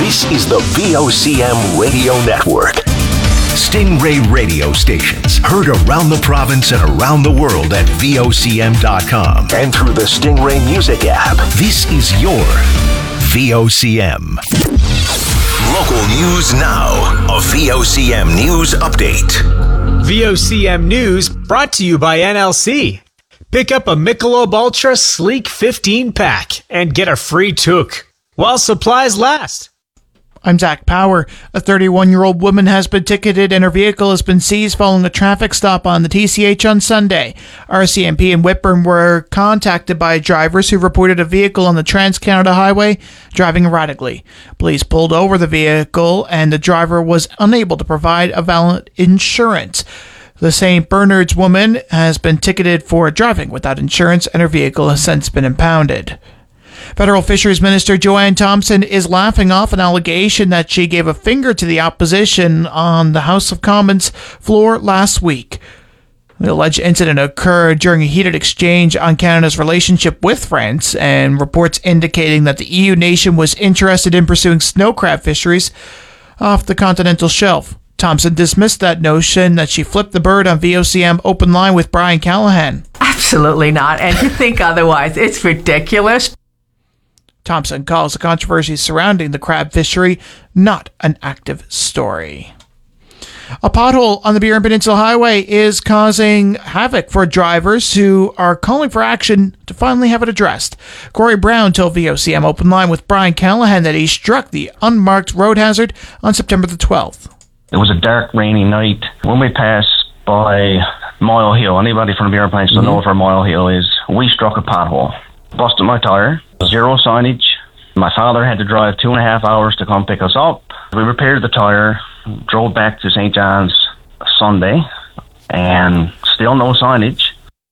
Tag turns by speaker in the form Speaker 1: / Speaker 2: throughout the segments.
Speaker 1: This is the VOCM Radio Network. Stingray radio stations heard around the province and around the world at VOCM.com and through the Stingray Music app. This is your VOCM. Local news now. A VOCM News Update.
Speaker 2: VOCM News brought to you by NLC. Pick up a Michelob Ultra Sleek 15-pack and get a free toque while supplies last.
Speaker 3: I'm Zach Power. A 31-year-old woman has been ticketed and her vehicle has been seized following a traffic stop on the TCH on Sunday. RCMP and Whitburn were contacted by drivers who reported a vehicle on the Trans-Canada Highway driving erratically. Police pulled over the vehicle and the driver was unable to provide a valid insurance. The St. Bernard's woman has been ticketed for driving without insurance and her vehicle has since been impounded. Federal Fisheries Minister Joanne Thompson is laughing off an allegation that she gave a finger to the opposition on the House of Commons floor last week. The alleged incident occurred during a heated exchange on Canada's relationship with France, and reports indicating that the EU nation was interested in pursuing snow crab fisheries off the continental shelf. Thompson dismissed that notion that she flipped the bird on VOCM Open Line with Brian Callahan.
Speaker 4: Absolutely not, and to think otherwise, it's ridiculous.
Speaker 3: Thompson calls the controversy surrounding the crab fishery not an active story. A pothole on the Burin Peninsula Highway is causing havoc for drivers who are calling for action to finally have it addressed. Corey Brown told VOCM Open Line with Brian Callahan that he struck the unmarked road hazard on September the 12th.
Speaker 5: It was a dark, rainy night. When we passed by Mile Hill, anybody from the Burin Peninsula knows where Mile Hill is, we struck a pothole. Busted my tire, zero signage. My father had to drive 2.5 hours to come pick us up. We repaired the tire, drove back to St. John's Sunday, and still no signage.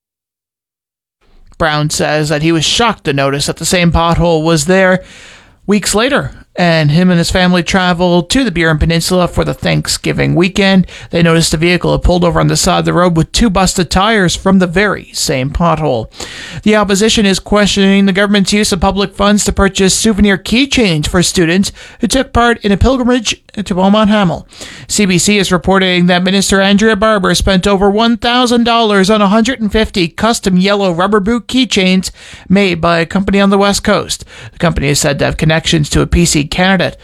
Speaker 3: Brown says that he was shocked to notice that the same pothole was there weeks later, and him and his family traveled to the Burin Peninsula for the Thanksgiving weekend. They noticed a vehicle had pulled over on the side of the road with 2 busted tires from the very same pothole. The opposition is questioning the government's use of public funds to purchase souvenir keychains for students who took part in a pilgrimage to Beaumont Hamel. CBC is reporting that Minister Andrea Barber spent over $1,000 on 150 custom yellow rubber boot keychains made by a company on the West Coast. The company is said to have connections to a PC candidate.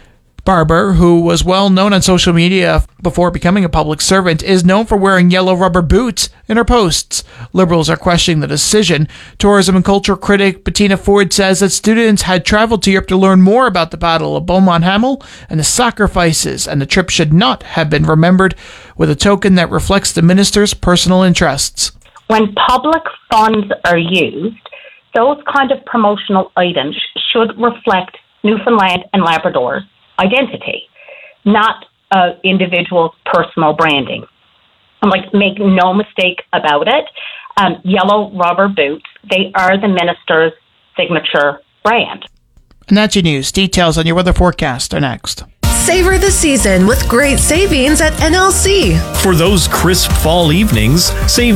Speaker 3: Barber, who was well known on social media before becoming a public servant, is known for wearing yellow rubber boots in her posts. Liberals are questioning the decision. Tourism and culture critic Bettina Ford says that students had traveled to Europe to learn more about the Battle of Beaumont Hamel and the sacrifices, and the trip should not have been remembered with a token that reflects the minister's personal interests.
Speaker 6: When public funds are used, those kind of promotional items should reflect Newfoundland and Labrador's identity, not individual's personal branding. And make no mistake about it, yellow rubber boots, they are the minister's signature brand.
Speaker 3: And that's your news. Details on your weather forecast are next.
Speaker 7: Savor the season with great savings at NLC.
Speaker 8: For those crisp fall evenings, save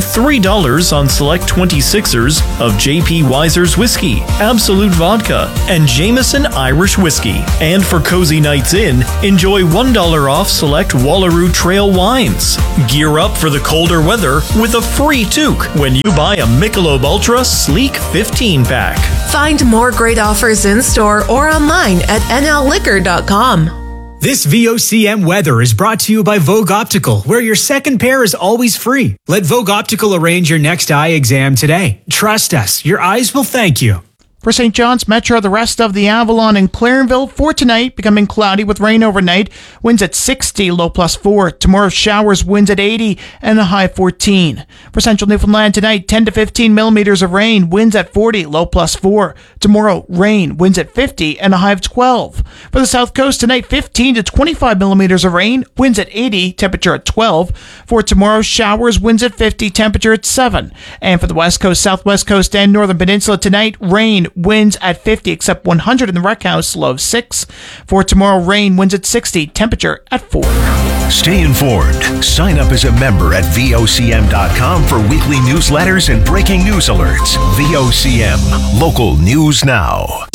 Speaker 8: $3 on select 26ers of J.P. Weiser's Whiskey, Absolute Vodka, and Jameson Irish Whiskey. And for cozy nights in, enjoy $1 off select Wallaroo Trail wines. Gear up for the colder weather with a free toque when you buy a Michelob Ultra Sleek 15-pack.
Speaker 7: Find more great offers in-store or online at nlliquor.com.
Speaker 2: This VOCM weather is brought to you by Vogue Optical, where your second pair is always free. Let Vogue Optical arrange your next eye exam today. Trust us, your eyes will thank you.
Speaker 3: For St. John's Metro, the rest of the Avalon and Clarenville for tonight, becoming cloudy with rain overnight. Winds at 60, low +4. Tomorrow, showers, winds at 80, and a high 14. For Central Newfoundland tonight, 10 to 15 millimeters of rain, winds at 40, low +4. Tomorrow, rain, winds at 50, and a high of 12. For the South Coast tonight, 15 to 25 millimeters of rain, winds at 80, temperature at 12. For tomorrow, showers, winds at 50, temperature at 7. And for the West Coast, Southwest Coast, and Northern Peninsula tonight, rain, winds at 50, except 100 in the Rec House, low of 6. For tomorrow, rain, winds at 60, temperature at 4.
Speaker 1: Stay informed. Sign up as a member at VOCM.com for weekly newsletters and breaking news alerts. VOCM, local news now.